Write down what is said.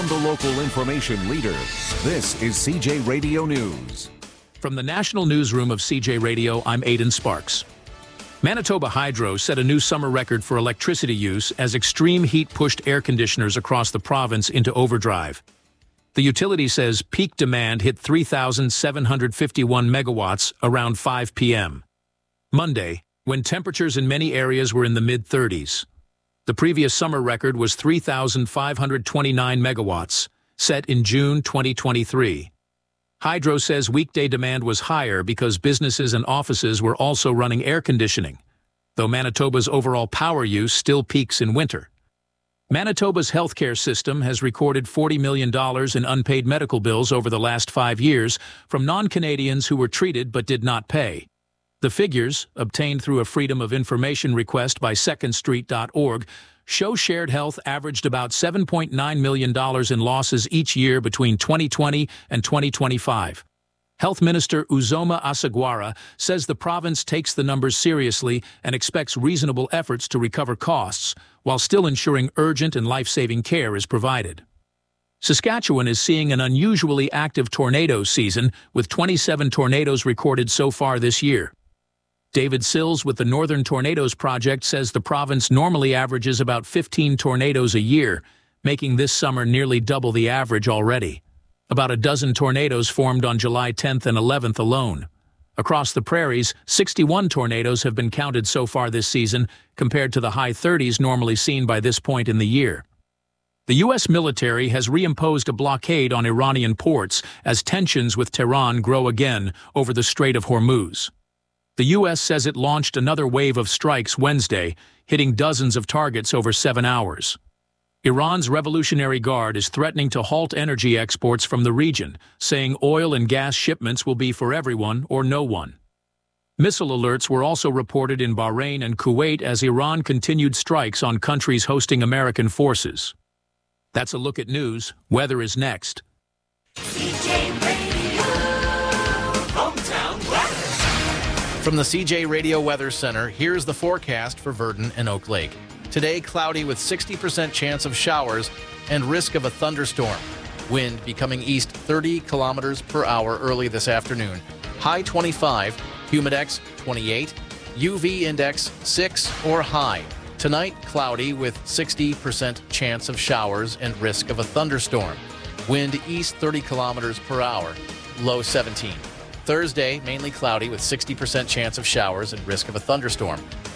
and the local information leader. This is CJ Radio News. From the National Newsroom of CJ Radio, I'm Aidan Sparks. Manitoba Hydro set a new summer record for electricity use as extreme heat pushed air conditioners across the province into overdrive. The utility says peak demand hit 3,751 megawatts around 5 p.m. Monday, when temperatures in many areas were in the mid-30s. The previous summer record was 3,529 megawatts, set in June 2023. Hydro says weekday demand was higher because businesses and offices were also running air conditioning, though Manitoba's overall power use still peaks in winter. Manitoba's healthcare system has recorded $40 million in unpaid medical bills over the last 5 years from non-Canadians who were treated but did not pay. The figures, obtained through a Freedom of Information request by secondstreet.org, show Shared Health averaged about $7.9 million in losses each year between 2020 and 2025. Health Minister Uzoma Asagwara says the province takes the numbers seriously and expects reasonable efforts to recover costs, while still ensuring urgent and life-saving care is provided. Saskatchewan is seeing an unusually active tornado season, with 27 tornadoes recorded so far this year. David Sills with the Northern Tornadoes Project says the province normally averages about 15 tornadoes a year, making this summer nearly double the average already. About a dozen tornadoes formed on July 10th and 11th alone. Across the prairies, 61 tornadoes have been counted so far this season, compared to the high 30s normally seen by this point in the year. The U.S. military has reimposed a blockade on Iranian ports as tensions with Tehran grow again over the Strait of Hormuz. The U.S. says it launched another wave of strikes Wednesday, hitting dozens of targets over 7 hours. Iran's Revolutionary Guard is threatening to halt energy exports from the region, saying oil and gas shipments will be for everyone or no one. Missile alerts were also reported in Bahrain and Kuwait as Iran continued strikes on countries hosting American forces. That's a look at news. Weather is next. From the CJ Radio Weather Center, here's the forecast for Virden and Oak Lake. Today, cloudy with 60% chance of showers and risk of a thunderstorm. Wind becoming east 30 kilometers per hour early this afternoon. High 25, humidex 28, UV index 6 or high. Tonight, cloudy with 60% chance of showers and risk of a thunderstorm. Wind east 30 kilometers per hour, low 17. Thursday, mainly cloudy with 60% chance of showers and risk of a thunderstorm.